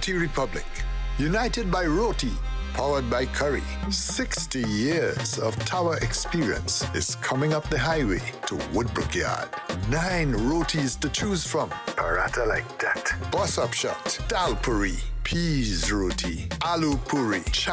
Roti Republic. United by Roti, powered by Curry. 60 years of tower experience is coming up the highway to Woodbrook Yard. 9 rotis to choose from. Paratha like that. Boss up shot, dal puri, peas roti, aloo puri,